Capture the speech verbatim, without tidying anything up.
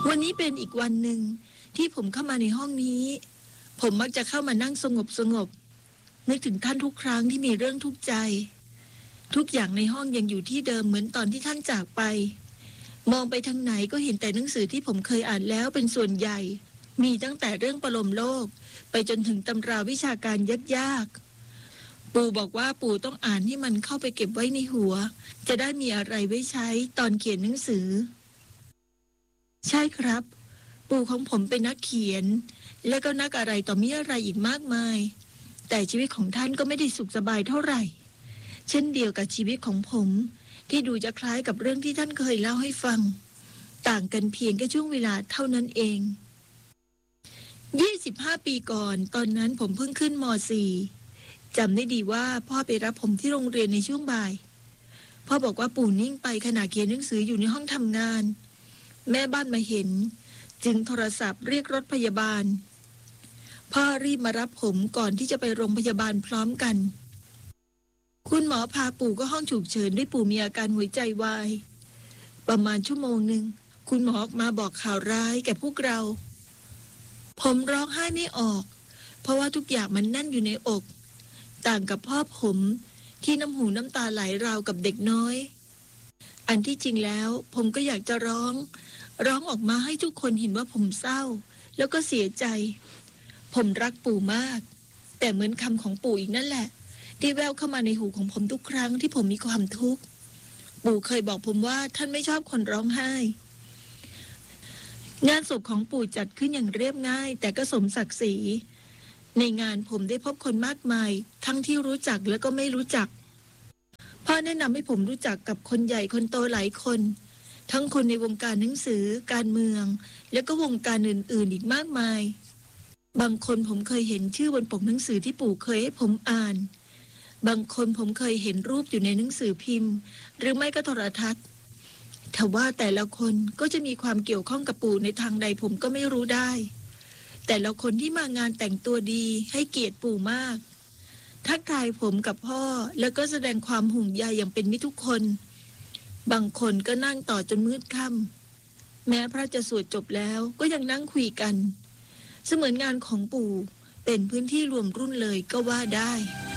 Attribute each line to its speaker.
Speaker 1: วันนี้เป็นอีกวันหนึ่งที่ผมเข้ามาในห้องนี้ผมมักจะเข้ามานั่งสงบสงบนึกถึงท่านทุกครั้งที่มีเรื่องทุกข์ใจทุกอย่างในห้องยังอยู่ที่เดิมเหมือนตอนที่ท่านจากไปมองไปทางไหนก็เห็นแต่หนังสือที่ผมเคยอ่านแล้วเป็นส่วนใหญ่มีตั้งแต่เรื่องปรโลมโลกไปจนถึงตำราวิชาการยากๆปู่บอกว่าปู่ต้องอ่านให้มันเข้าไปเก็บไว้ในหัวจะได้มีอะไรไว้ใช้ตอนเขียนหนังสือใช่ครับปู่ของผมเป็นนักเขียนและก็นักอะไรต่อมีอะไรอีกมากมายแต่ชีวิตของท่านก็ไม่ได้สุขสบายเท่าไหร่เช่นเดียวกับชีวิตของผมที่ดูจะคล้ายกับเรื่องที่ท่านเคยเล่าให้ฟังต่างกันเพียงแค่ช่วงเวลาเท่านั้นเองยี่สิบห้าปีก่อนตอนนั้นผมเพิ่งขึ้นม .สี่ จำได้ดีว่าพ่อไปรับผมที่โรงเรียนในช่วงบ่ายพ่อบอกว่าปู่นิ่งไปขณะเขียนหนังสืออยู่ในห้องทำงานแม่บ้านมาเห็นจึงโทรศัพท์เรียกรถพยาบาลพ่อรีบมารับผมก่อนที่จะไปโรงพยาบาลพร้อมกันคุณหมอพาปู่ก็ห้องฉุกเฉินด้วยปู่มีอาการหัวใจวายประมาณชั่วโมงหนึ่งคุณหมอออกมาบอกข่าวร้ายแก่พวกเราผมร้องไห้ไม่ออกเพราะว่าทุกอย่างมันแน่นอยู่ในอกต่างกับพ่อผมที่น้ำหูน้ำตาไหลราวกับเด็กน้อยอันที่จริงแล้วผมก็อยากจะร้องร้องออกมาให้ทุกคนเห็นว่าผมเศร้าแล้วก็เสียใจผมรักปู่มากแต่เหมือนคำของปู่อีกนั่นแหละที่แววเข้ามาในหูของผมทุกครั้งที่ผมมีความทุกข์ปู่เคยบอกผมว่าท่านไม่ชอบคนร้องไห้งานศพของปู่จัดขึ้นอย่างเรียบง่ายแต่ก็สมศักดิ์ศรีในงานผมได้พบคนมากมายทั้งที่รู้จักและก็ไม่รู้จักพ่อแนะนำให้ผมรู้จักกับคนใหญ่คนโตหลายคนทั้งคนในวงการหนังสือการเมืองและก็วงการอื่นๆอีกมากมายบางคนผมเคยเห็นชื่อบนปกหนังสือที่ปู่เคยให้ผมอ่านบางคนผมเคยเห็นรูปอยู่ในหนังสือพิมพ์หรือไม่ก็โทรทัศน์ทว่าแต่ละคนก็จะมีความเกี่ยวข้องกับปู่ในทางใดผมก็ไม่รู้ได้แต่ละคนที่มางานแต่งตัวดีให้เกียรติปู่มากทักทายผมกับพ่อแล้วก็แสดงความห่วงใยอย่างเป็นมิตรทุกคนบางคนก็นั่งต่อจนมืดค่ำแม้พระจะสวดจบแล้วก็ยังนั่งคุยกันเสมือนงานของปู่เป็นพื้นที่รวมรุ่นเลยก็ว่าได้